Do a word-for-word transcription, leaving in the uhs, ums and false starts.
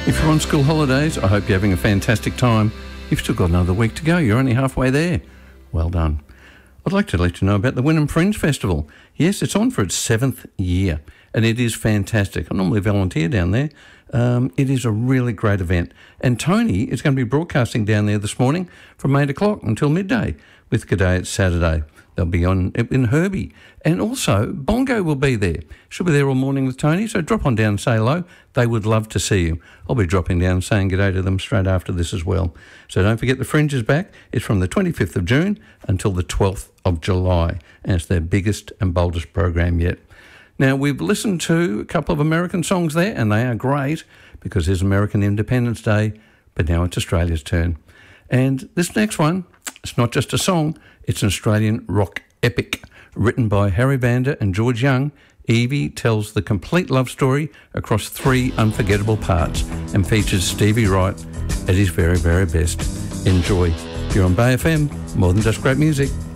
If you're on school holidays, I hope you're having a fantastic time. You've still got another week to go. You're only halfway there. Well done. I'd like to let you know about the Wynnum Fringe Festival. Yes, it's on for its seventh year, and it is fantastic. I normally volunteer down there. Um, it is a really great event. And Tony is going to be broadcasting down there this morning from eight o'clock until midday with G'day It's Saturday. They'll be on in Herbie. And also, Bongo will be there. She'll be there all morning with Tony, so drop on down and say hello. They would love to see you. I'll be dropping down and saying g'day to them straight after this as well. So don't forget the Fringe is back. It's from the twenty-fifth of June until the twelfth of July. And it's their biggest and boldest program yet. Now, we've listened to a couple of American songs there, and they are great because there's American Independence Day, but now it's Australia's turn. And this next one, it's not just a song, it's an Australian rock epic written by Harry Vanda and George Young. Evie tells the complete love story across three unforgettable parts and features Stevie Wright at his very, very best. Enjoy. You're on Bay F M, more than just great music.